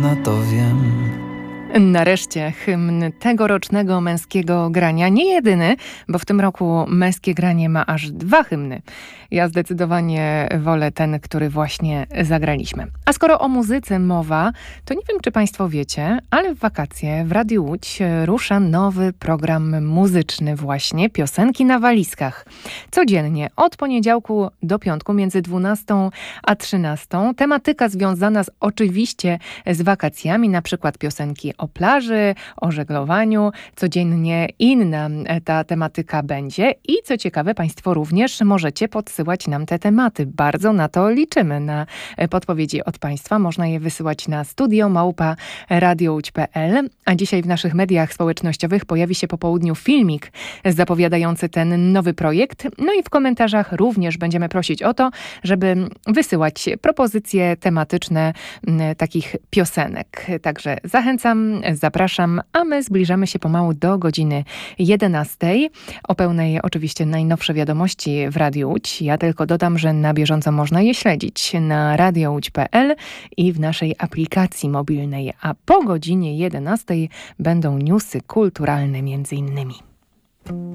No to wiem. Nareszcie hymn tegorocznego męskiego grania. Nie jedyny, bo w tym roku męskie granie ma aż 2 hymny. Ja zdecydowanie wolę ten, który właśnie zagraliśmy. A skoro o muzyce mowa, to nie wiem, czy Państwo wiecie, ale w wakacje w Radiu Łódź rusza nowy program muzyczny właśnie, Piosenki na walizkach. Codziennie, od poniedziałku do piątku, między 12 a 13, tematyka związana oczywiście z wakacjami, na przykład piosenki o plaży, o żeglowaniu. Codziennie inna ta tematyka będzie i co ciekawe, Państwo również możecie podsyłać nam te tematy. Bardzo na to liczymy, na podpowiedzi od Państwa. Można je wysyłać na studio@radiołódź.pl, a dzisiaj w naszych mediach społecznościowych pojawi się po południu filmik zapowiadający ten nowy projekt. No i w komentarzach również będziemy prosić o to, żeby wysyłać propozycje tematyczne takich piosenek. Także zachęcam, zapraszam, a my zbliżamy się pomału do godziny 11. O pełnej oczywiście najnowsze wiadomości w Radiu Łódź. Ja tylko dodam, że na bieżąco można je śledzić na radiołódź.pl i w naszej aplikacji mobilnej, a po godzinie 11 będą newsy kulturalne między innymi.